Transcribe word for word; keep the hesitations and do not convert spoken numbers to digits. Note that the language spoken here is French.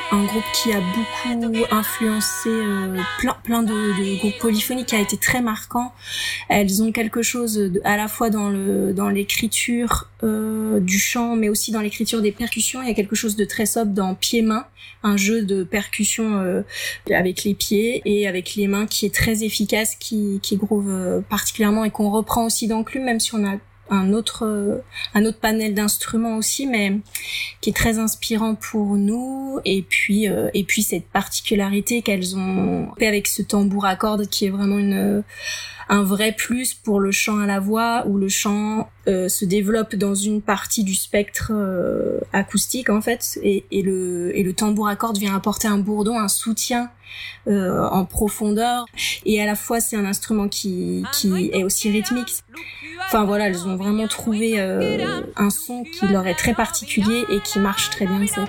un groupe qui a beaucoup influencé euh, plein, plein de, de groupes polyphoniques, qui a été très marquant. Elles ont quelque chose de, à la fois dans le dans l'écriture euh, du chant, mais aussi dans l'écriture des percussions. Il y a quelque chose de très sobre dans pied-main, un jeu de percussion euh, avec les pieds et avec les mains qui est très efficace, qui qui groove euh, particulièrement et qu'on reprend aussi dans Clume, même si on a un autre euh, un autre panel d'instruments aussi, mais qui est très inspirant pour nous. Et puis euh, et puis cette particularité qu'elles ont avec ce tambour à cordes qui est vraiment une un vrai plus pour le chant à la voix, où le chant euh, se développe dans une partie du spectre euh, acoustique en fait, et, et le et le tambour à cordes vient apporter un bourdon, un soutien euh, en profondeur, et à la fois c'est un instrument qui qui est aussi rythmique. Enfin voilà, elles ont vraiment trouvé euh, un son qui leur est très particulier et qui marche très bien. Ça.